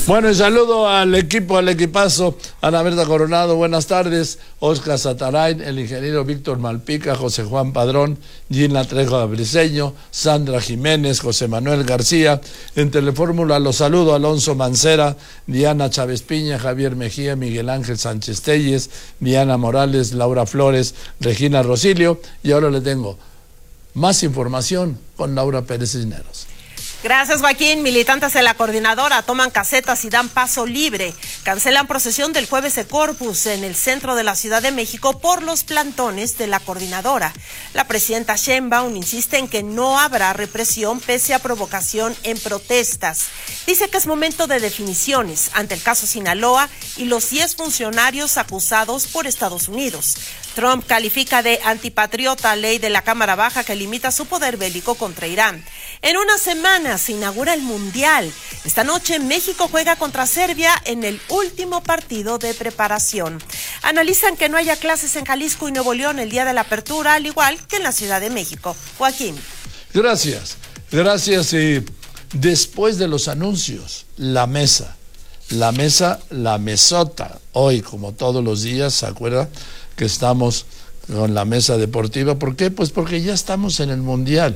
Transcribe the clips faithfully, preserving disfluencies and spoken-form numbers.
Bueno, y saludo al equipo, al equipazo, Ana Berta Coronado, buenas tardes, Oscar Satarain, el ingeniero Víctor Malpica, José Juan Padrón, Gina Trejo de Briceño, Sandra Jiménez, José Manuel García. En Telefórmula los saludo, Alonso Mancera, Diana Chávez Piña, Javier Mejía, Miguel Ángel Sánchez Telles, Diana Morales, Laura Flores, Regina Rosilio, y ahora le tengo más información con Laura Pérez Cisneros. Gracias, Joaquín. Militantes de la coordinadora toman casetas y dan paso libre. Cancelan procesión del Jueves de Corpus en el centro de la Ciudad de México por los plantones de la coordinadora. La presidenta Sheinbaum insiste en que no habrá represión pese a provocación en protestas. Dice que es momento de definiciones ante el caso Sinaloa y los diez funcionarios acusados por Estados Unidos. Trump califica de antipatriota ley de la Cámara Baja que limita su poder bélico contra Irán. En una semana se inaugura el Mundial. Esta noche México juega contra Serbia en el último partido de preparación. Analizan que no haya clases en Jalisco y Nuevo León el día de la apertura, al igual que en la Ciudad de México. Joaquín. Gracias, gracias. Y después de los anuncios, la mesa, la mesa, la mesota. Hoy, como todos los días, ¿se acuerda que estamos con la mesa deportiva? ¿Por qué? Pues porque ya estamos en el Mundial.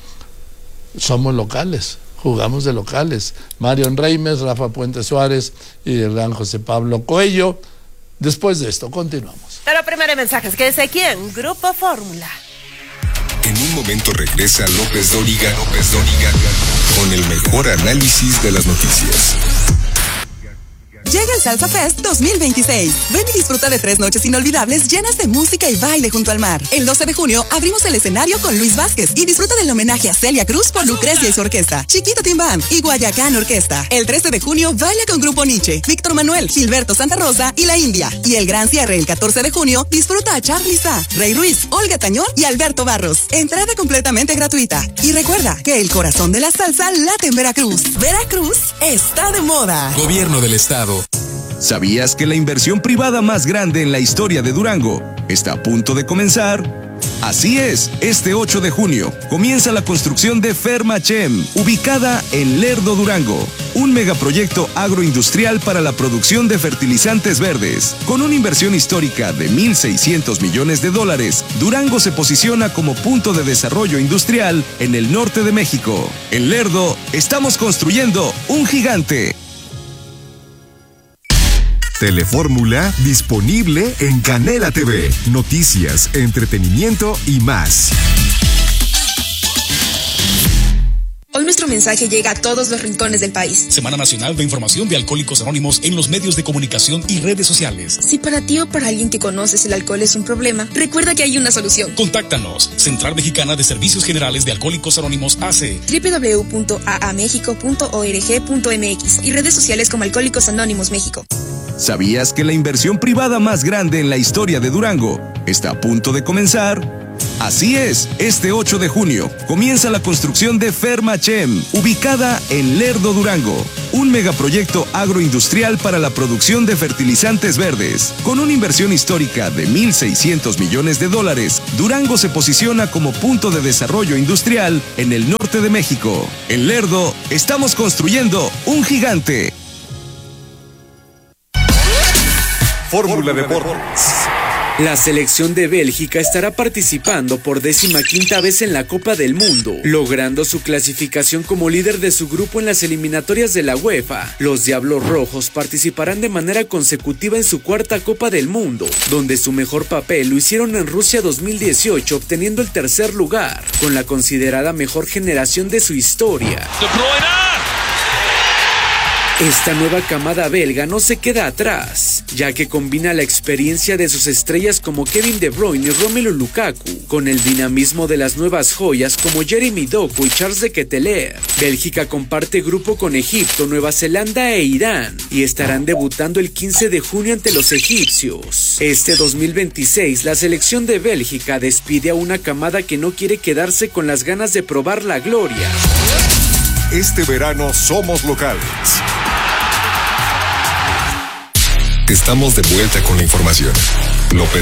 Somos locales, jugamos de locales. Marion Reimes, Rafa Puente Suárez y el gran José Pablo Coello. Después de esto, continuamos. Pero primero hay mensajes. ¿Qué es aquí en Grupo Fórmula? En un momento regresa López Dóriga, López Dóriga, con el mejor análisis de las noticias. Llega el Salsa Fest dos mil veintiséis. Ven y disfruta de tres noches inolvidables llenas de música y baile junto al mar. El doce de junio abrimos el escenario con Luis Vázquez y disfruta del homenaje a Celia Cruz por Lucrecia y su orquesta, Chiquita Tim Band y Guayacán Orquesta. El trece de junio baila con Grupo Nietzsche, Víctor Manuel, Gilberto Santa Rosa y La India. Y el gran cierre el catorce de junio disfruta a Charly Sa, Rey Ruiz, Olga Tañón y Alberto Barros. Entrada completamente gratuita. Y recuerda que el corazón de la salsa late en Veracruz. Veracruz está de moda. Gobierno del Estado. ¿Sabías que la inversión privada más grande en la historia de Durango está a punto de comenzar? Así es, este ocho de junio comienza la construcción de Fermachem, ubicada en Lerdo, Durango, un megaproyecto agroindustrial para la producción de fertilizantes verdes. Con una inversión histórica de mil seiscientos millones de dólares, Durango se posiciona como punto de desarrollo industrial en el norte de México. En Lerdo, estamos construyendo un gigante. Telefórmula disponible en Canela T V. Noticias, entretenimiento y más. Hoy nuestro mensaje llega a todos los rincones del país. Semana Nacional de Información de Alcohólicos Anónimos en los medios de comunicación y redes sociales. Si para ti o para alguien que conoces el alcohol es un problema, recuerda que hay una solución. Contáctanos. Central Mexicana de Servicios Generales de Alcohólicos Anónimos A C. doble u doble u doble u punto a a méxico punto org punto m x y redes sociales como Alcohólicos Anónimos México. ¿Sabías que la inversión privada más grande en la historia de Durango está a punto de comenzar? Así es, este ocho de junio comienza la construcción de Fermachem, ubicada en Lerdo, Durango, un megaproyecto agroindustrial para la producción de fertilizantes verdes. Con una inversión histórica de mil seiscientos millones de dólares, Durango se posiciona como punto de desarrollo industrial en el norte de México. En Lerdo, estamos construyendo un gigante. Fórmula Deportes. La selección de Bélgica estará participando por décima quinta vez en la Copa del Mundo, logrando su clasificación como líder de su grupo en las eliminatorias de la UEFA. Los Diablos Rojos participarán de manera consecutiva en su cuarta Copa del Mundo, donde su mejor papel lo hicieron en Rusia dos mil dieciocho, obteniendo el tercer lugar, con la considerada mejor generación de su historia. Esta nueva camada belga no se queda atrás, ya que combina la experiencia de sus estrellas como Kevin De Bruyne y Romelu Lukaku, con el dinamismo de las nuevas joyas como Jeremy Doku y Charles de Ketelaere. Bélgica comparte grupo con Egipto, Nueva Zelanda e Irán, y estarán debutando el quince de junio ante los egipcios. Este dos mil veintiséis, la selección de Bélgica despide a una camada que no quiere quedarse con las ganas de probar la gloria. Este verano somos locales. Estamos de vuelta con la información. López